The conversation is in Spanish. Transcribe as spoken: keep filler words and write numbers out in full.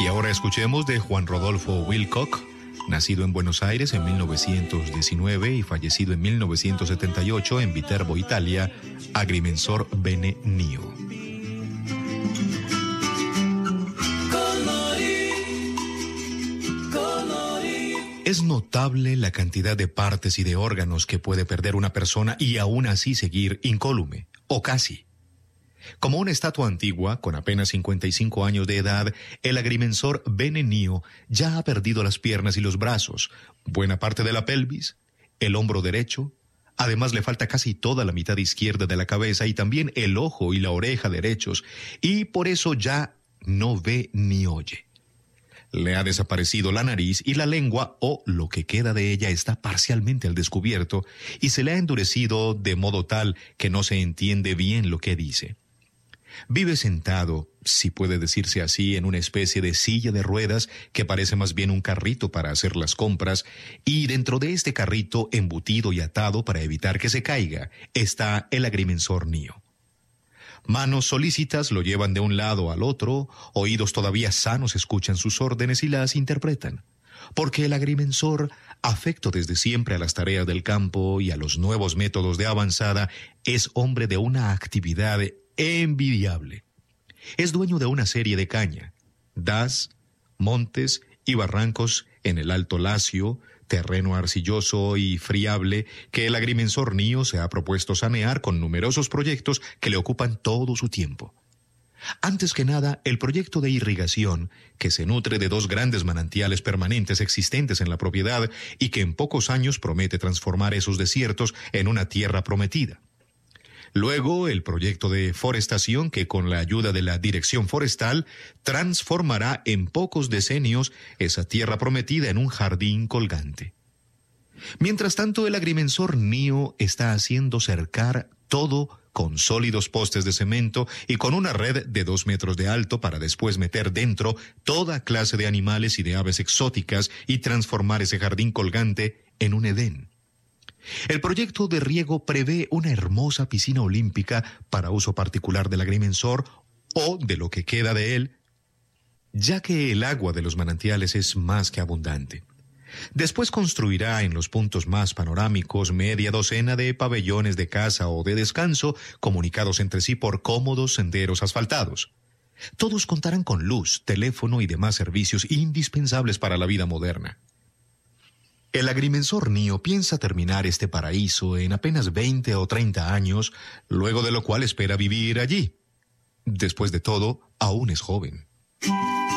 Y ahora escuchemos de Juan Rodolfo Wilcock, nacido en Buenos Aires en mil novecientos diecinueve y fallecido en mil novecientos setenta y ocho en Viterbo, Italia, Agrimensor bene nihil. Es notable la cantidad de partes y de órganos que puede perder una persona y aún así seguir incólume, o casi. Como una estatua antigua, con apenas cincuenta y cinco años de edad, el agrimensor bene nihil ya ha perdido las piernas y los brazos, buena parte de la pelvis, el hombro derecho, además le falta casi toda la mitad izquierda de la cabeza y también el ojo y la oreja derechos, y por eso ya no ve ni oye. Le ha desaparecido la nariz y la lengua, o lo que queda de ella está parcialmente al descubierto, y se le ha endurecido de modo tal que no se entiende bien lo que dice. Vive sentado, si puede decirse así, en una especie de silla de ruedas que parece más bien un carrito para hacer las compras, y dentro de este carrito, embutido y atado para evitar que se caiga, está el agrimensor nihil. Manos solícitas lo llevan de un lado al otro, oídos todavía sanos escuchan sus órdenes y las interpretan. Porque el agrimensor, afecto desde siempre a las tareas del campo y a los nuevos métodos de avanzada, es hombre de una actividad envidiable. Es dueño de una serie de caña, das, montes y barrancos en el Alto Lacio, terreno arcilloso y friable que el agrimensor nihil se ha propuesto sanear con numerosos proyectos que le ocupan todo su tiempo. Antes que nada, el proyecto de irrigación, que se nutre de dos grandes manantiales permanentes existentes en la propiedad y que en pocos años promete transformar esos desiertos en una tierra prometida. Luego, el proyecto de forestación que, con la ayuda de la Dirección Forestal, transformará en pocos decenios esa tierra prometida en un jardín colgante. Mientras tanto, el agrimensor nihil está haciendo cercar todo con sólidos postes de cemento y con una red de dos metros de alto para después meter dentro toda clase de animales y de aves exóticas y transformar ese jardín colgante en un Edén. El proyecto de riego prevé una hermosa piscina olímpica para uso particular del agrimensor o de lo que queda de él, ya que el agua de los manantiales es más que abundante. Después construirá en los puntos más panorámicos media docena de pabellones de caza o de descanso comunicados entre sí por cómodos senderos asfaltados. Todos contarán con luz, teléfono y demás servicios indispensables para la vida moderna. El agrimensor nihil piensa terminar este paraíso en apenas veinte o treinta años, luego de lo cual espera vivir allí. Después de todo, aún es joven.